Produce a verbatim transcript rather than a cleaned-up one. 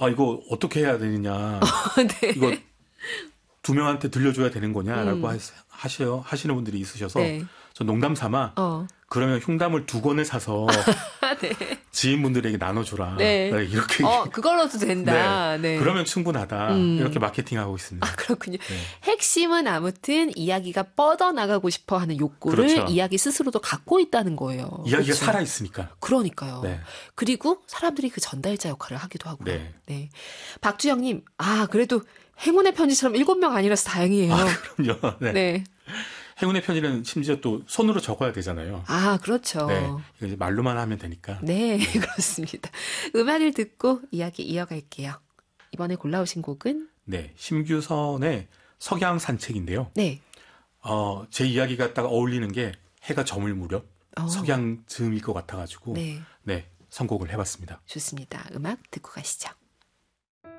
아, 이거 어떻게 해야 되느냐. 네. 이거 두 명한테 들려줘야 되는 거냐라고 음. 하셔, 하시는 분들이 있으셔서 네. 저 농담 삼아 어. 그러면 흉담을 두 권을 사서 네. 지인분들에게 나눠줘라. 네. 이렇게. 어, 그걸로도 된다. 네. 네. 그러면 충분하다. 음. 이렇게 마케팅하고 있습니다. 아, 그렇군요. 네. 핵심은 아무튼 이야기가 뻗어나가고 싶어 하는 욕구를 그렇죠. 이야기 스스로도 갖고 있다는 거예요. 이야기가 그렇죠? 살아있으니까. 그러니까요. 네. 그리고 사람들이 그 전달자 역할을 하기도 하고요. 네. 네. 박주영님, 아, 그래도 행운의 편지처럼 일곱 명 아니라서 다행이에요. 아, 그럼요. 네. 네. 행운의 편지는 심지어 또 손으로 적어야 되잖아요. 아, 그렇죠. 네. 이거 이제 말로만 하면 되니까. 네, 그렇습니다. 음악을 듣고 이야기 이어갈게요. 이번에 골라오신 곡은? 네. 심규선의 석양 산책인데요. 네. 어, 제 이야기가 딱 어울리는 게 해가 저물 무렵 어. 석양 즈음일 것 같아가지고 네. 네, 선곡을 해봤습니다. 좋습니다. 음악 듣고 가시죠.